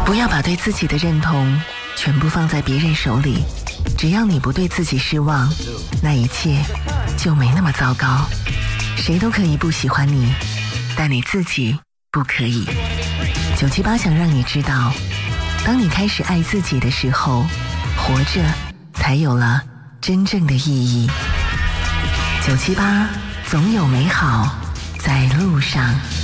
不要把对自己的认同全部放在别人手里，只要你不对自己失望，那一切就没那么糟糕。谁都可以不喜欢你，但你自己不可以。978想让你知道，当你开始爱自己的时候，活着才有了真正的意义。978总有美好在路上。